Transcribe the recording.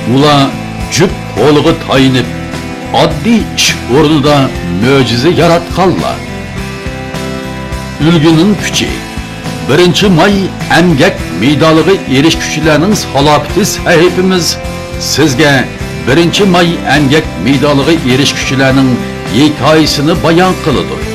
Ular cüp qo'liga tayinib, oddiy ish o'rnida mo'jiza yaratganlar. Ulguning kuchi 1-may emgak medaliga erishuvchilarning salohiyati sahifamiz sizga 1-may emgak medaliga erishuvchilarning hikoyasini bayon qiladi.